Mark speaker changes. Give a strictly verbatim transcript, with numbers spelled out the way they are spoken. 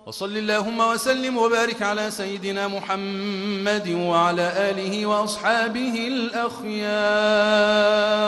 Speaker 1: وصل اللهم وسلم وبارك على سيدنا محمد وعلى آله وأصحابه الأخيار.